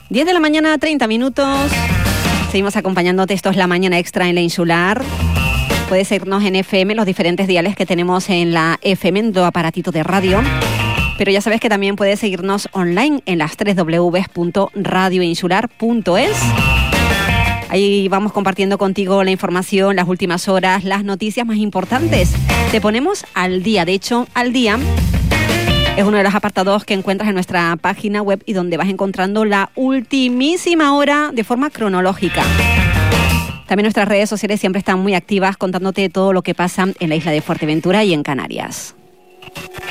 10 de la mañana, 30 minutos. Seguimos acompañándote. Esto es La Mañana Extra en La Insular. Puedes seguirnos en FM, los diferentes diales que tenemos en la FM, en tu aparatito de radio. Pero ya sabes que también puedes seguirnos online en las www.radioinsular.es. Ahí vamos compartiendo contigo la información, las últimas horas, las noticias más importantes. Te ponemos al día. De hecho, al día es uno de los apartados que encuentras en nuestra página web y donde vas encontrando la ultimísima hora de forma cronológica. También nuestras redes sociales siempre están muy activas contándote todo lo que pasa en la isla de Fuerteventura y en Canarias.